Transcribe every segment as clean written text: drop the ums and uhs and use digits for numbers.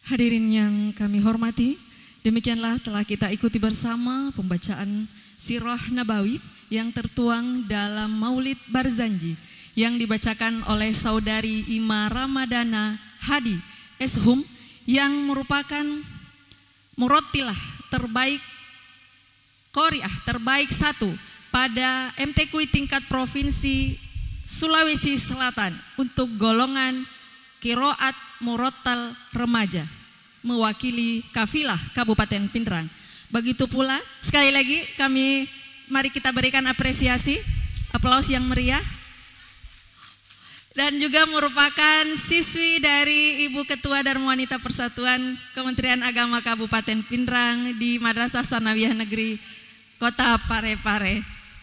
Hadirin yang kami hormati, demikianlah telah kita ikuti bersama pembacaan Sirah Nabawi yang tertuang dalam Maulid Barzanji yang dibacakan oleh Saudari Ima Ramadana Hadi Eshum yang merupakan murattilah terbaik Qori'ah terbaik 1 pada MTQ tingkat provinsi Sulawesi Selatan untuk golongan Qiraat Murattal Remaja mewakili kafilah Kabupaten Pindrang. Begitu pula sekali lagi mari kita berikan apresiasi, aplaus yang meriah. Dan juga merupakan siswi dari Ibu Ketua Dharma Wanita Persatuan Kementerian Agama Kabupaten Pindrang di Madrasah Tsanawiyah Negeri Kota Parepare.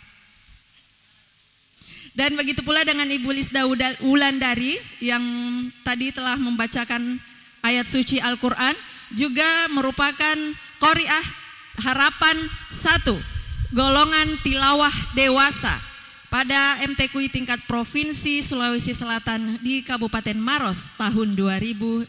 Dan begitu pula dengan Ibu Lisda Wulandari yang tadi telah membacakan ayat suci Al-Quran, juga merupakan Qori'ah harapan 1 golongan tilawah dewasa pada MTQ tingkat provinsi Sulawesi Selatan di Kabupaten Maros tahun 2026.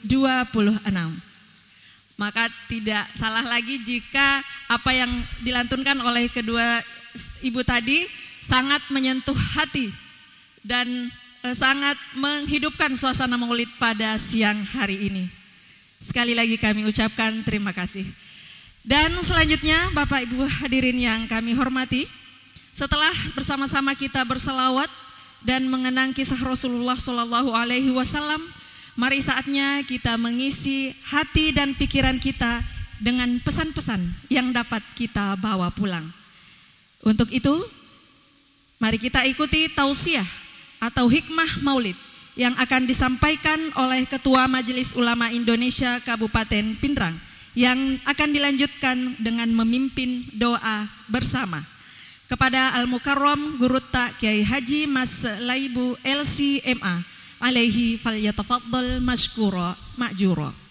Maka tidak salah lagi jika apa yang dilantunkan oleh kedua ibu tadi sangat menyentuh hati dan sangat menghidupkan suasana Maulid pada siang hari ini. Sekali lagi kami ucapkan terima kasih. Dan selanjutnya Bapak Ibu hadirin yang kami hormati, setelah bersama-sama kita berselawat dan mengenang kisah Rasulullah SAW, mari saatnya kita mengisi hati dan pikiran kita dengan pesan-pesan yang dapat kita bawa pulang. Untuk itu, mari kita ikuti tausiah atau hikmah Maulid yang akan disampaikan oleh Ketua Majelis Ulama Indonesia Kabupaten Pindrang yang akan dilanjutkan dengan memimpin doa bersama kepada Al-Mukarram Guru Tak Kiai Haji Mas Laibu LCMA alaihi falyatafaddal mashkura ma'jura.